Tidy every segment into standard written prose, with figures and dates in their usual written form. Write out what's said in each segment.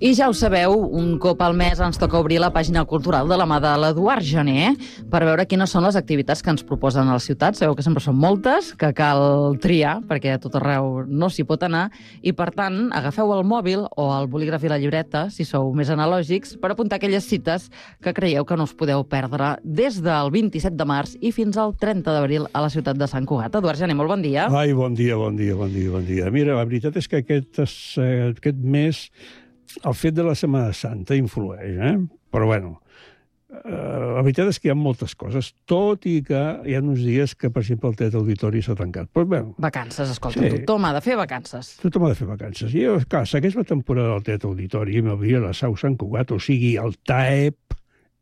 I ja ho sabeu, un cop al mes ens toca obrir la pàgina cultural de la mà de l'Eduard Gené per veure quines són les activitats que ens proposen a la ciutat. Sabeu que sempre són moltes, que cal triar, perquè a tot arreu no s'hi pot anar, i per tant, agafeu el mòbil o el bolígraf i la llibreta, si sou més analògics, per apuntar aquelles cites que creieu que no us podeu perdre des del 27 de març i fins al 30 d'abril a la ciutat de Sant Cugat. Eduard Gené, molt bon dia. Ai, bon dia. Mira, la veritat és que aquest mes el fet de la Setmana Santa influeix, Però, bueno, la veritat és que hi ha moltes coses, tot i que hi ha uns dies que, per exemple, el Teatre Auditori s'ha tancat. Però, bueno, vacances, escolta, sí. Tothom ha de fer vacances. Tothom ha de fer vacances. I, clar, segueix la temporada del Teatre Auditori, i m'havia la Sau Sant Cugat, o sigui, el TAEP,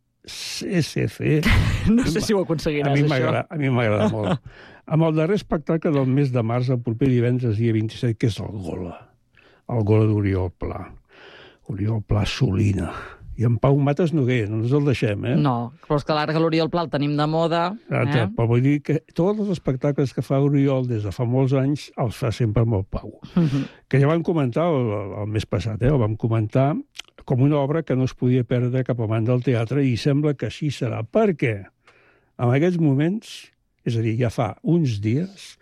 SC... No sé si ho aconseguiràs, això. A mi m'agrada molt. Amb el darrer espectacle del mes de març, el proper divendres, dia 27, que és el Gola d'Oriol Pla. Oriol Pla Solina. I en Pau Mates Noguer, no ens el deixem, No, però és que l'arc l'Oriol Pla el tenim de moda. Però vull dir que tots els espectacles que fa Oriol des de fa molts anys els fa sempre amb el Pau. Que ja vam comentar el mes passat, el vam comentar com una obra que no es podia perdre cap amant del teatre, i sembla que així serà. Per què? En aquests moments, és a dir, ja fa uns dies,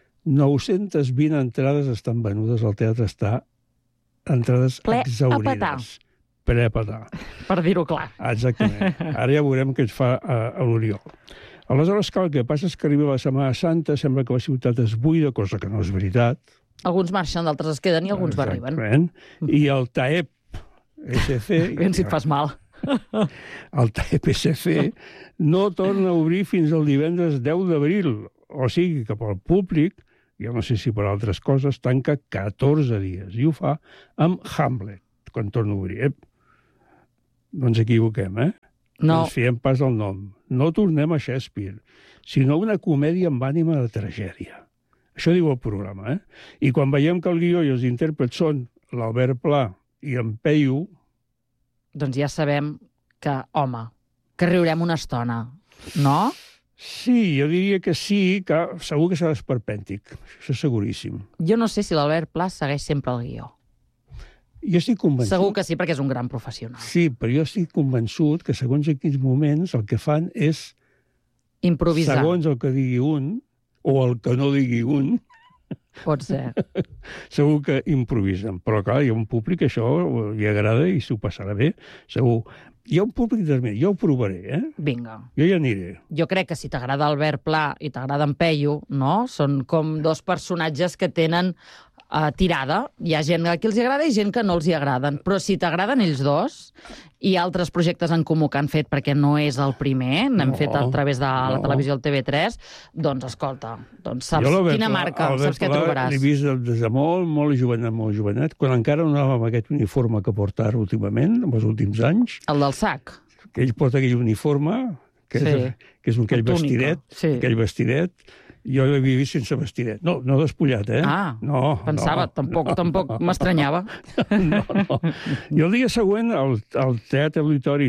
920 entrades estan venudes, el teatre està entrades exaurides. Ple a petar. Per dir-ho clar. Exactament. Ara ja veurem què ens fa a l'Oriol. Aleshores, el que passa és que arriba la Setmana Santa, sembla que la ciutat es buida, cosa que no és veritat. Alguns marxen, d'altres es queden i alguns arriben. I el TAEP SC... Ben si et fas mal. El TAEP SC no torna a obrir fins al divendres 10 d'abril. O sigui que pel públic, jo no sé si per altres coses, tanca 14 dies. I ho fa amb Hamlet, quan torna a obrir. No ens equivoquem, No ens fiem pas el nom. No tornem a Shakespeare, sinó una comèdia amb ànima de tragèdia. Això diu el programa, I quan veiem que el guió i els intèrprets són l'Albert Pla i en Peyu... Doncs ja sabem que, home, que riurem una estona, no? Sí, jo diria que sí, que segur que serà esperpèntic. Això és seguríssim. Jo no sé si l'Albert Pla segueix sempre el guió. Jo estic convençut... Segur que sí, perquè és un gran professional. Sí, però jo estic convençut que segons en quins moments el que fan és... improvisar. Segons el que digui un, o el que no digui un... Pot ser. Segur que improvisen. Però, clar, hi ha un públic que això li agrada i s'ho passarà bé, segur. Hi ha un públic també, jo ho provaré, Vinga. Jo hi aniré. Jo crec que si t'agrada Albert Pla i t'agrada en Peyu, no? Són com dos personatges que tenen tirada. Hi ha gent a qui els agrada i gent que no els hi agraden. Però si t'agraden ells dos, i altres projectes en comú que han fet, perquè no és el primer, n'hem fet a través de la televisió, el TV3, doncs, escolta, saps quina marca, saps què trobaràs. L'he vist des de molt jovenet, quan encara no anava amb aquest uniforme que porta ara últimament, en els últims anys. El del sac. Que ell porta aquell uniforme, que és aquell vestidet, jo l'havia vist sense vestidet. No despullat, No, pensava, tampoc m'estranyava. No. I el dia següent, al Teatre Auditori,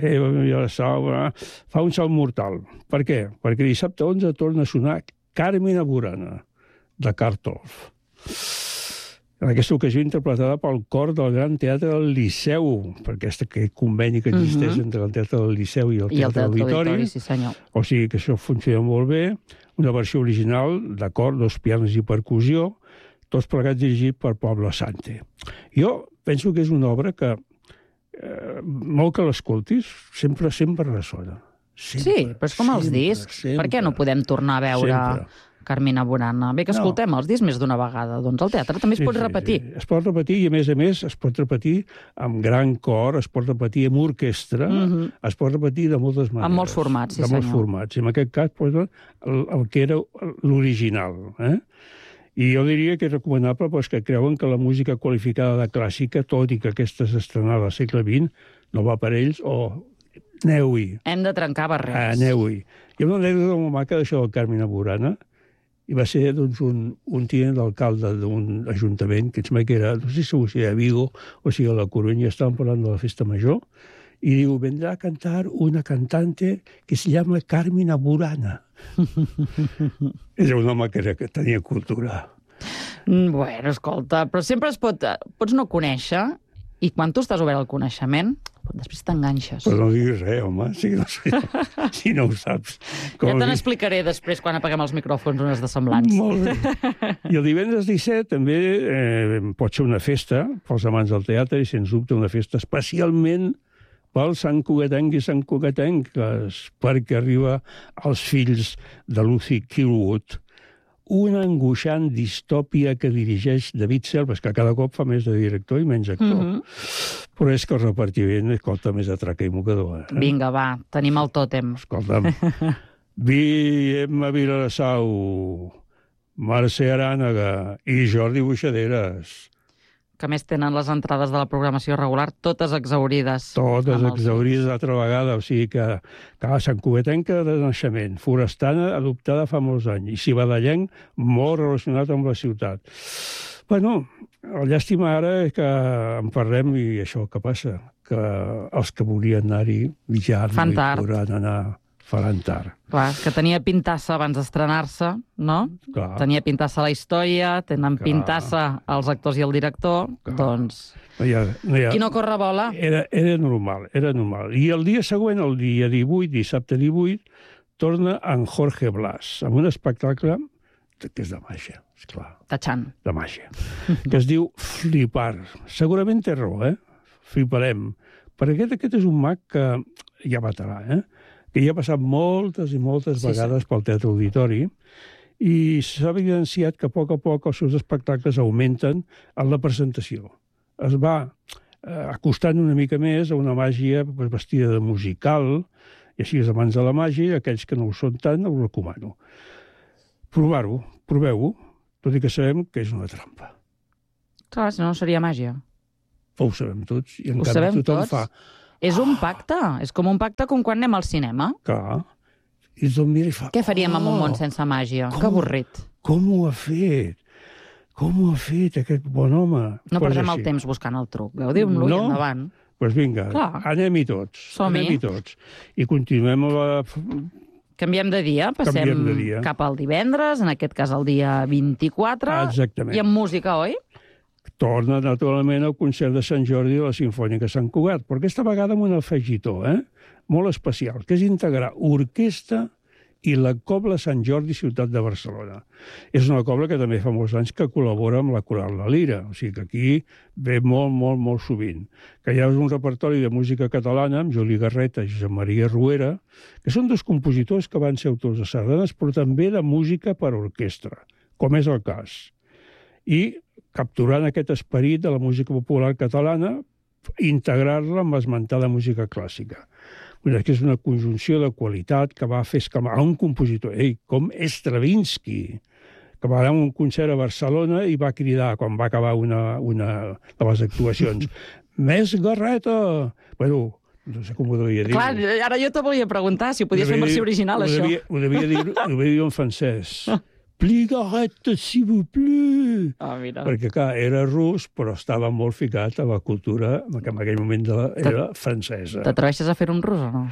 fa un salt mortal. Per què? Perquè dissabte 11 torna a sonar Carmina Burana, de Kartolf. En aquesta ocasió interpretada pel cor del Gran Teatre del Liceu, perquè aquest conveni que existeix entre el Teatre del Liceu i el Teatre Auditori. Sí, senyor. O sigui que això funciona molt bé. Una versió original, d'acord, 2 pianos i percussió, tots plegats dirigit per Pablo Asante. Jo penso que és una obra que, molt que l'escoltis, sempre ressona. Sí, però és com els discs. Per què no podem tornar a veure Carmina Burana? Bé, que escoltem els discs més d'una vegada. Doncs el teatre també es pot repetir. Sí. Es pot repetir i, a més, es pot repetir amb gran cor, es pot repetir amb orquestra, es pot repetir de moltes maneres. Amb molts formats, sí senyor. De molts formats. I en aquest cas, el que era l'original. I jo diria que és recomanable que creuen que la música qualificada de clàssica, tot i que aquesta s'estrenava al segle XX, no va per ells, aneu-hi. Hem de trencar barreres. Aneu-hi. Hi ha una anècdota molt maca d'això del Carmina Burana, i va ser un tinent d'alcalde d'un ajuntament, que era, no sé si era Vigo o si a la Coruña, estaven parlant de la festa major, i diu, vendrà a cantar una cantante que se llama Carmina Burana. És un home que tenia cultura. Bueno, escolta, però sempre pots no conèixer I quan tu estàs obert al coneixement, després t'enganxes. Però no diguis res, home, si no ho saps. Ja te n'explicaré després, quan apaguem els micròfons, unes de semblants. Molt bé. I el divendres 17 també pot ser una festa pels amants del teatre i, sens dubte, una festa especialment pels santcugatencs i santcugatenques, perquè arriba als fills de Lucy Kirkwood, una angoixant distòpia que dirigeix David Selves, que cada cop fa més de director i menys actor. Però és que el repartiment, escolta, més atraca i mocador. Vinga, va, tenim el tòtem. Escolta'm, Emma Vilassau, Mercè Arànega i Jordi Buixaderes. Que més tenen les entrades de la programació regular, totes exhaurides. Totes exhaurides altra vegada, o sigui que santcugatenca de naixement, forestana adoptada fa molts anys, i cibadellenc molt relacionat amb la ciutat. Bueno, el llàstima ara és que en parlem i això que passa, que els que volien anar-hi ja no hi podran anar. Faran tard. Clar, que tenia pintassa abans d'estrenar-se, no? Clar. Tenia pintassa la història, tenen pintassa els actors i el director, doncs... Qui no corre vola. Era normal. I el dia següent, el dia 18, dissabte 18, torna en Jorge Blas, amb un espectacle que és de màgia, esclar. Tachant. De màgia. Que es diu Flipar. Segurament té raó, Fliparem. Perquè aquest és un mag que ja matarà, que ja ha passat moltes i moltes vegades pel Teatre Auditori i s'ha evidenciat que a poc els seus espectacles augmenten en la presentació. Es va acostant una mica més a una màgia vestida de musical, i així els amants de la màgia, i aquells que no ho són tant, ho recomano. Proveu-ho, tot i que sabem que és una trampa. Clar, si no seria màgia. Ho sabem tots, i en canvi tothom fa... És un pacte, és com un pacte com quan anem al cinema. Clar. I tothom mira i fa... Què faríem amb un món sense màgia? Que avorrit. Com ho ha fet? Com ho ha fet aquest bon home? No perdem el temps buscant el truc. Gaudim-lo i endavant. Doncs vinga, anem-hi tots. Som-hi. I continuem la... Canviem de dia, passem cap al divendres, en aquest cas el dia 24. Exactament. I amb música, oi? Torna, naturalment, al concert de Sant Jordi de la Simfònica Sant Cugat, però aquesta vegada amb un afegitó, molt especial, que és integrar orquestra i la Cobla Sant Jordi Ciutat de Barcelona. És una cobla que també fa molts anys que col·labora amb la Coral La Lira, o sigui que aquí ve molt sovint. Que hi ha un repertori de música catalana amb Juli Garreta i Josep Maria Ruera, que són dos compositors que van ser autors de sardanes, però també de música per a orquestra, com és el cas. I capturant aquest esperit de la música popular catalana, integrar-la amb esmentada música clàssica. Que és una conjunció de qualitat que va fer escalmar un compositor, com Stravinsky, que va anar a un concert a Barcelona i va cridar, quan va acabar una de les actuacions, «Més Garreta!» Bueno, no sé com ho devia dir. Clar, ara jo te volia preguntar si ho podies fer en versió original, això. Ho devia dir en francès. «Plus Garreta, s'il vous plaît!» Mira. Perquè, clar, era rus, però estava molt ficat a la cultura que en aquell moment era francesa. T'atreveixes a fer-ho en rus o no?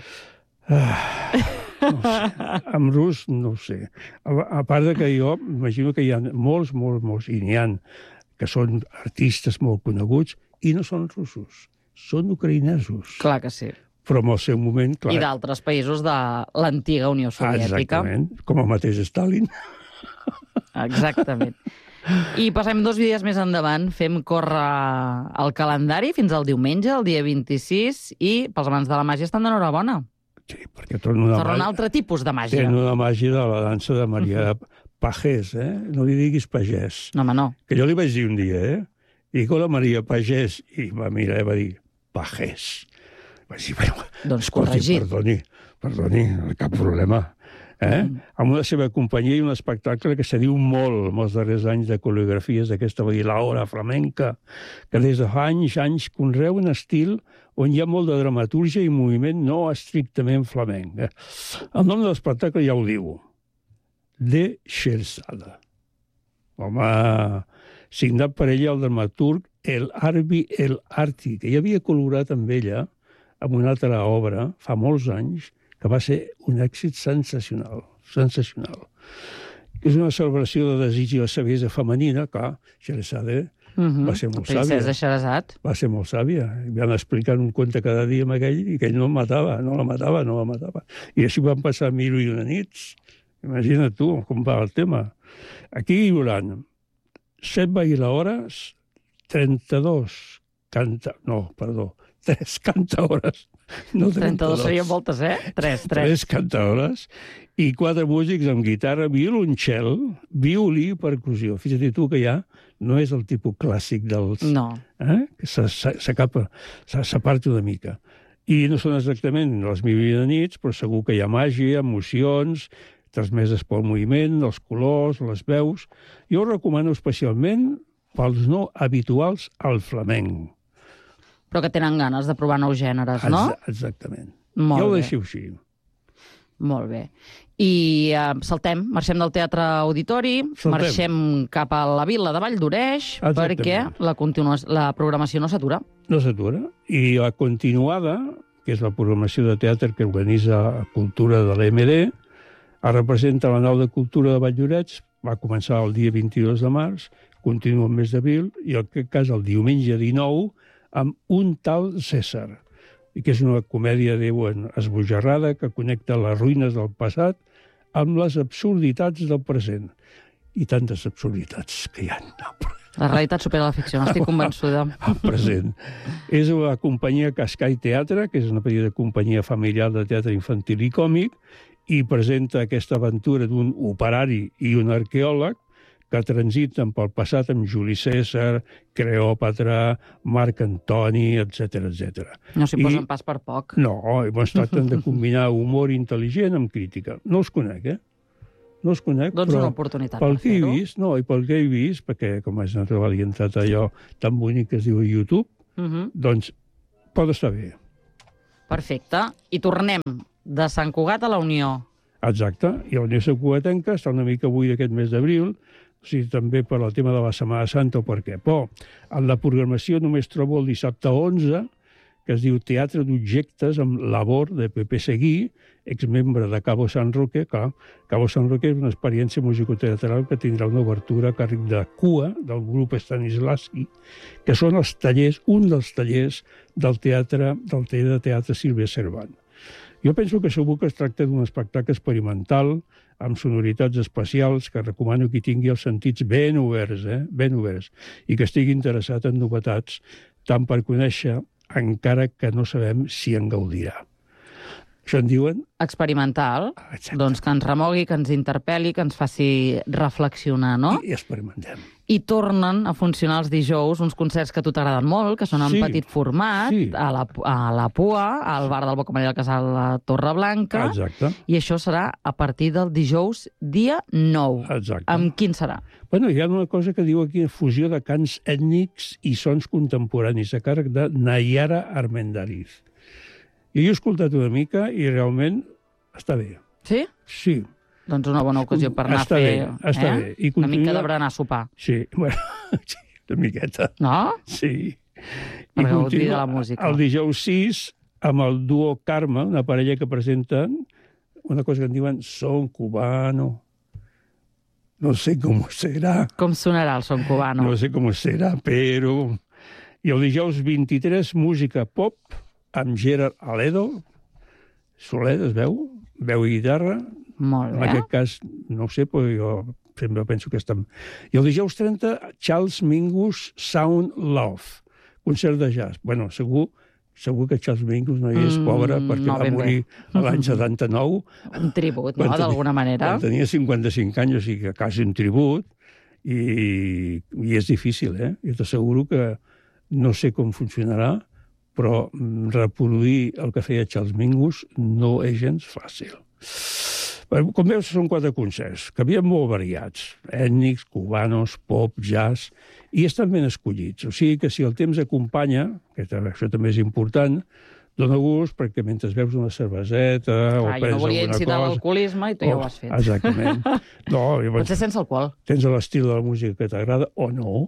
No sé. En rus, no ho sé. A part de que jo imagino que hi ha molts, i n'hi ha, que són artistes molt coneguts i no són russos, són ucraïnesos. Clar que sí. Però en el seu moment, clar... I d'altres països de l'antiga Unió Soviètica. Exactament, com el mateix Stalin. Exactament. I passem 2 dies més endavant, fem córrer el calendari fins al diumenge, el dia 26, i pels amants de la màgia estan d'enhorabona. Sí, perquè torna un altre tipus de màgia. Tenen una màgia de la dansa de Maria Pagès, No li diguis pagès. No, home, no. Que jo li vaig dir un dia, Dic, hola, Maria Pagès, i va mirar i va dir, Pagès. Vaig dir, bueno, doncs corregit. Perdoni, cap problema. Amb la seva companyia hi ha un espectacle que se diu molt en els darrers anys de coreografies d'aquesta, va dir, l'hora flamenca, que des de fa anys conreu un estil on hi ha molt de dramatúrgia i moviment no estrictament flamenc. El nom de l'espectacle ja ho diu. De Scheherazade. Home, signat per ella el dramaturg El Arbi El Arti, que ja havia col·laborat amb ella amb una altra obra fa molts anys, que va ser un èxit sensacional. És una celebració de desig i la saviesa femenina, clar, Scheherazade Va ser molt sàvia. Princesa Xeresat. Va ser molt sàvia. I van explicant un conte cada dia amb aquell i aquell no la matava. I així van passar 1001 nits. Imagina't tu com va el tema. Aquí hi haurà 7 bailaores, 3 cantaores. No 32 serien moltes, 3 cantaores i 4 músics amb guitarra, violoncel, violí i percussió. Fixa't tu que ja no és el tipus clàssic dels... No. Que s'aparta una mica. I no són exactament les 1001 nits, però segur que hi ha màgia, emocions, transmeses pel moviment, els colors, les veus. Jo ho recomano especialment pels no habituals al flamenc. Però que tenen ganes de provar nous gèneres, no? Exactament. Molt jo ho bé. deixo així. Molt bé. I marxem del Teatre Auditori, marxem cap a la vila de Valldoreix, perquè la programació no s'atura. No s'atura. I la continuada, que és la programació de teatre que organitza Cultura de l'EMD, representa la nau de Cultura de Valldoreix, va començar el dia 22 de març, continua el mes d'abril, i en aquest cas el diumenge 19, amb Un tal César, i que és una comèdia esbojarrada que connecta les ruïnes del passat amb les absurditats del present. I tantes absurditats que hi ha. La realitat supera la ficció, n'estic convençuda. El present. És la companyia Cascai Teatre, que és una petita companyia familiar de teatre infantil i còmic, i presenta aquesta aventura d'un operari i un arqueòleg que transiten pel passat amb Juli César, Cleòpatra, Marc Antoni, etc. No s'hi posen pas per poc. No, es tracten de combinar humor intel·ligent amb crítica. No els conec, No els conec, doncs però una oportunitat pel per que he fer-ho. vist, i pel que he vist, perquè com és natural i entrat allò tan bonic que es diu YouTube, doncs pot estar bé. Perfecte. I tornem de Sant Cugat a la Unió. Exacte. I la Unió Santcugatenca està una mica avui d'aquest mes d'abril, o sigui, també per al tema de la Setmana Santa o per què. Però en la programació només trobo el dissabte 11, que es diu Teatre d'Objectes amb Labor de Pepe Seguí, exmembre de Cabo San Roque. Clar, Cabo San Roque és una experiència musicoteatral que tindrà una obertura a càrrec de Cua, del grup Stanislavski, que són els tallers, un dels tallers del taller de teatre Sílvia Cervant. Jo penso que segur que es tracta d'un espectacle experimental, amb sonoritats especials, que recomano que tingui els sentits ben oberts, i que estigui interessat en novetats, tant per conèixer, encara que no sabem si en gaudirà. Això en diuen? Experimental. Exacte. Doncs que ens remogui, que ens interpel·li, que ens faci reflexionar, no? I experimentem. I tornen a funcionar els dijous uns concerts que a tu t'agraden molt, que són en petit format, a la Pua, al bar del Bocamadí del Casal a Torreblanca. Exacte. I això serà a partir del dijous dia 9. Exacte. Amb quin serà? Bueno, hi ha una cosa que diu aquí, fusió de cants ètnics i sons contemporanis, a càrrec de Nayara Armendariz. I jo he escoltat una mica i realment està bé. Sí? Sí. Doncs una bona ocasió per anar a fer... Està bé. I una mica de berenar a sopar. Sí, bueno, sí, una miqueta. No? Sí. Per gaudir de la música. El dijous 6, amb el duo Carme, una parella que presenten una cosa que en diuen son cubano. No sé com serà. Com sonarà el son cubano? No sé com serà, però... I el dijous 23, música pop, amb Gerard Aledo, Soler, es veu? Veu i guitarra. Molt bé. En aquest cas, no ho sé, però jo sempre penso que estem... I el dijous 30, Charles Mingus Sound Love, concert de jazz. Bueno, segur que Charles Mingus no hi és pobre perquè va morir l'any 79. Un tribut, no?, d'alguna manera. Quan tenia 55 anys, o sigui que quasi un tribut, i és difícil, Jo t'asseguro que no sé com funcionarà, però reproduir el que feia Charles Mingus no és gens fàcil. Com veus, són 4 concerts, que havien molt variats, ètnics, cubanos, pop, jazz, i estan ben escollits. O sigui que si el temps acompanya, que això també és important, dona gust perquè mentre veus una cerveseta o prens alguna cosa... Jo no volia incitar l'alcoholisme i tu ja ho has fet. Exactament. Potser sense alcohol. Tens l'estil de la música que t'agrada o no.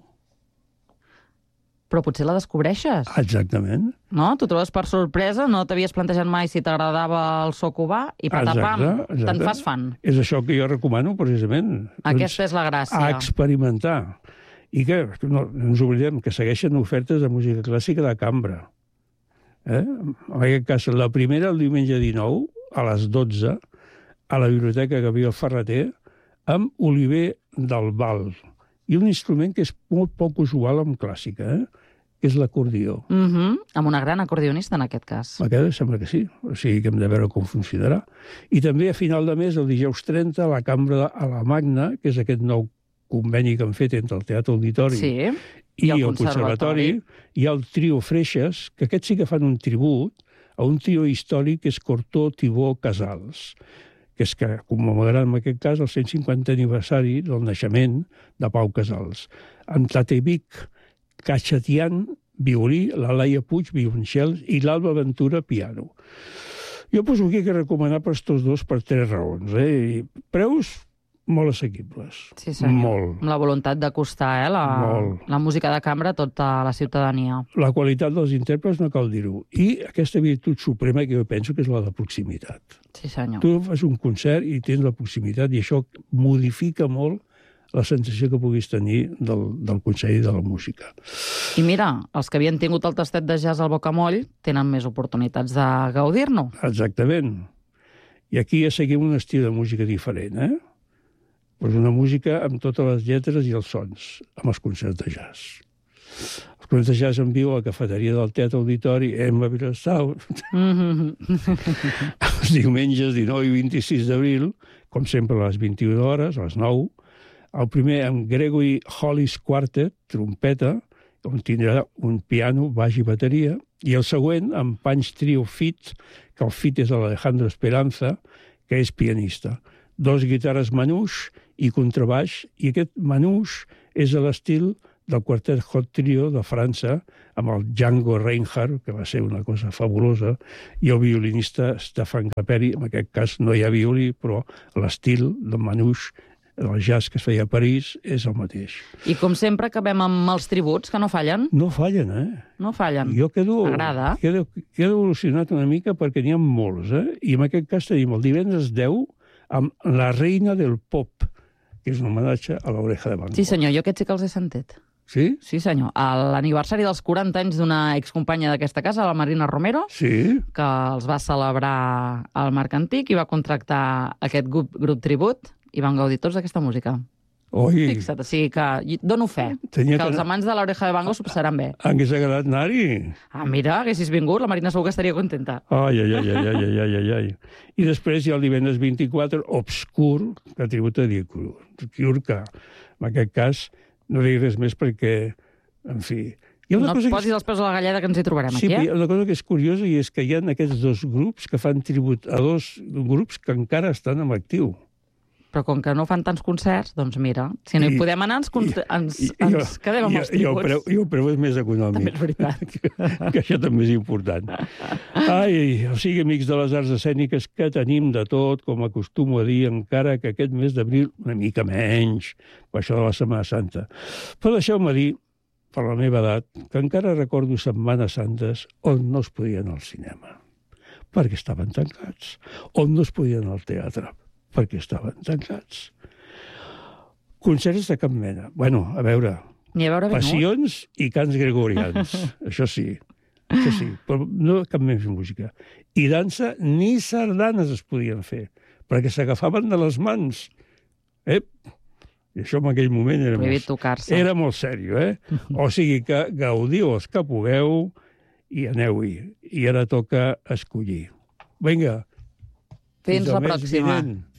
Però potser la descobreixes. Exactament. No? Tu trobes per sorpresa, no t'havies plantejat mai si t'agradava el so cubà i patapam, te'n fas fan. És això que jo recomano, precisament. Aquesta és la gràcia. A experimentar. I que no ens oblidem que segueixen ofertes de música clàssica de cambra. En aquest cas, la primera, el diumenge 19, a les 12, a la Biblioteca Gabriel Ferrater, amb Oliver del Val. I un instrument que és molt poc usual en clàssica, que és l'acordió. Amb una gran acordionista, en aquest cas. Aquest sembla que sí, o sigui que hem de veure com funcionarà. I també a final de mes, el dijous 30, a la Cambra a la Magna, que és aquest nou conveni que han fet entre el Teatre Auditori i el Conservatori, hi ha el trio Freixes, que aquests sí que fan un tribut a un trio històric que és Cortó, Tibó, Casals, que és que commemoraran en aquest cas el 150 aniversari del naixement de Pau Casals. Amb Tatevic, Cachatian, violí, la Laia Puig, violoncel, i l'Alba Ventura, piano. Jo poso aquí que recomanar per tots dos per 3 raons. Preus molt assequibles. Sí, senyor. Molt. Amb la voluntat d'acostar la música de cambra a tota la ciutadania. La qualitat dels intèrprets no cal dir-ho. I aquesta virtut suprema que jo penso que és la de proximitat. Sí, senyor. Tu fas un concert i tens la proximitat i això modifica molt la sensació que puguis tenir del concert i de la música. I mira, els que havien tingut el tastet de jazz al Bocamoll tenen més oportunitats de gaudir-ne. Exactament. I aquí ja seguim un estil de música diferent, Pues una música amb totes les lletres i els sons, amb els concerts de jazz. Els concerts de jazz en viu a la cafeteria del Teatre Auditori, Emma Vilassau, els diumenges 19 i 26 d'abril, com sempre a les 21 hores, a les 9, el primer amb Gregory Hollis Quartet, trompeta, on tindrà un piano, baix i bateria, i el següent amb Punch Trio Fit, que el fit és l'Alejandro Esperanza, que és pianista. 2 guitarres manouche i contrabaix, i aquest manouche és a l'estil del quartet Hot Trio de França, amb el Django Reinhardt, que va ser una cosa fabulosa, i el violinista Stefan Grappelli. En aquest cas no hi ha violí, però l'estil del manouche, el jazz que es feia a París, és el mateix. I com sempre acabem amb els tributs, que no fallen. No fallen, No fallen. Jo quedo evolucionat una mica perquè n'hi ha molts, I en aquest cas tenim el divendres 10 amb La reina del pop, que és un homenatge a l'Oreja de Van Gogh. Sí, senyor, jo aquests sí que els he sentit. Sí? Sí, senyor. A l'aniversari dels 40 anys d'una excompanya d'aquesta casa, la Marina Romero, sí, que els va celebrar al Marc Antic i va contractar aquest grup tribut i van gaudir tots d'aquesta música. Oi. Fixa't, o sigui que dono fe, que els amants de l'Oreja de Van Gogh s'ho passaran bé. Hagués agradat anar-hi. Mira, haguessis vingut, la Marina segur que estaria contenta. Ai. I després hi ha el divendres 24, Obscur, que tributa a Cure, que en aquest cas no dic res més perquè, en fi... No et posis els peus a la galleda que ens hi trobarem aquí, Sí, hi ha una cosa que és curiosa i és que hi ha aquests 2 grups que fan tribut a 2 grups que encara estan en actiu. Però com que no fan tants concerts, doncs mira, si no hi podem anar, ens quedem amb els tributs. I el preu és més econòmic. També és veritat. Que això també és important. O sigui, amics de les arts escèniques, que tenim de tot, com acostumo a dir, encara que aquest mes d'abril una mica menys, per això de la Setmana Santa. Però deixeu-me dir, per la meva edat, que encara recordo Setmanes Santes on no es podia anar al cinema, perquè estaven tancats, on no es podia anar al teatre, perquè estaven tancats. Concerts de cap mena. Bueno, a veure passions i cants gregorians. Això sí, però no cap més música. I dansa ni sardanes es podien fer, perquè s'agafaven de les mans. I això en aquell moment era molt sèrio, O sigui que gaudiu els que pugueu i aneu-hi. I ara toca escollir. Vinga, fins la pròxima.